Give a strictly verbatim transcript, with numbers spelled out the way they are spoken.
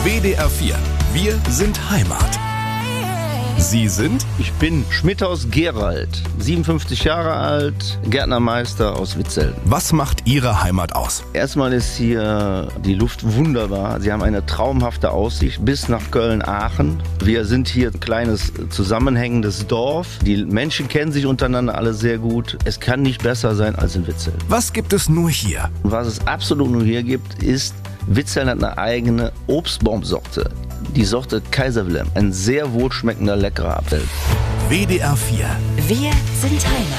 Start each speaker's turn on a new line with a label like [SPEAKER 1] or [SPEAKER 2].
[SPEAKER 1] W D R vier. Wir sind Heimat. Sie sind?
[SPEAKER 2] Ich bin Schmidthaus Gerald, siebenundfünfzig Jahre alt, Gärtnermeister aus Witzeln.
[SPEAKER 1] Was macht Ihre Heimat aus?
[SPEAKER 2] Erstmal ist hier die Luft wunderbar. Sie haben eine traumhafte Aussicht bis nach Köln-Aachen. Wir sind hier ein kleines zusammenhängendes Dorf. Die Menschen kennen sich untereinander alle sehr gut. Es kann nicht besser sein als in Witzeln.
[SPEAKER 1] Was gibt es nur hier?
[SPEAKER 2] Was es absolut nur hier gibt, ist, Witzeln hat eine eigene Obstbaumsorte. Die Sorte Kaiser Wilhelm. Ein sehr wohlschmeckender, leckerer Apfel.
[SPEAKER 1] W D R vier.
[SPEAKER 3] Wir sind Heimat.